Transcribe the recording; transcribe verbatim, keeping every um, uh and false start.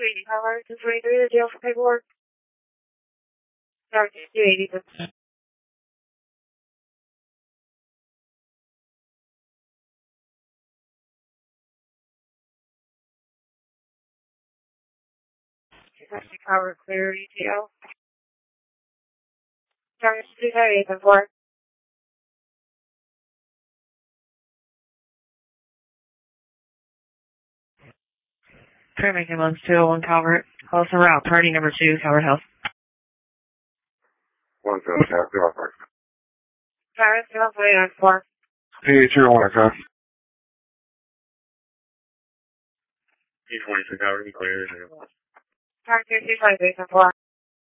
eighty power, two twenty-three to jail for paperwork. Sorry, two eighty. two power, clear E T L. Sorry, two eighty before. Traffic ambulance two oh one Calvert. Close en route, party number two, Calvert Health. One seven, Calvert Health. Calvert Health, wait on four. P H zero one, okay. P twenty-six, Calvert, clear. Calvert two two five, eight on four.